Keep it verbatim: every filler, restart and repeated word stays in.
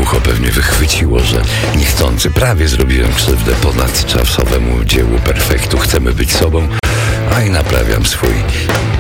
ucho pewnie wychwyciło, że niechcący prawie zrobiłem krzywdę ponadczasowemu dziełu perfektu. Chcemy być sobą, a i naprawiam swój